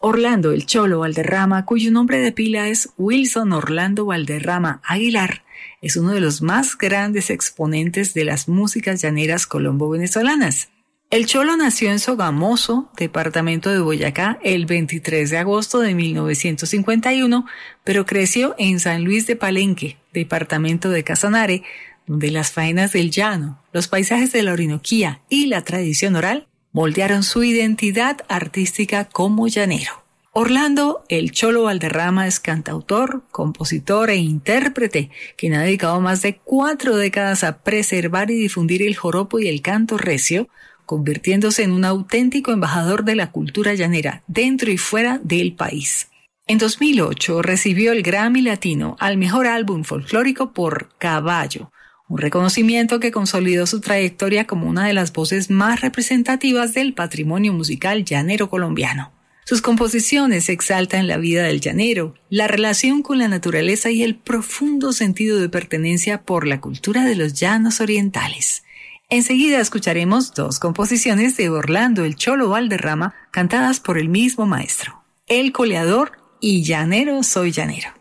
Orlando el Cholo Valderrama, cuyo nombre de pila es Wilson Orlando Valderrama Aguilar, es uno de los más grandes exponentes de las músicas llaneras colombo-venezolanas. El Cholo nació en Sogamoso, departamento de Boyacá, el 23 de agosto de 1951, pero creció en San Luis de Palenque, departamento de Casanare, donde las faenas del llano, los paisajes de la Orinoquía y la tradición oral moldearon su identidad artística como llanero. Orlando el Cholo Valderrama es cantautor, compositor e intérprete, quien ha dedicado más de 4 décadas a preservar y difundir el joropo y el canto recio, convirtiéndose en un auténtico embajador de la cultura llanera dentro y fuera del país. En 2008 recibió el Grammy Latino al mejor álbum folclórico por Caballo, un reconocimiento que consolidó su trayectoria como una de las voces más representativas del patrimonio musical llanero colombiano. Sus composiciones exaltan la vida del llanero, la relación con la naturaleza y el profundo sentido de pertenencia por la cultura de los llanos orientales. Enseguida escucharemos 2 composiciones de Orlando el Cholo Valderrama cantadas por el mismo maestro, El Coleador y Llanero Soy Llanero.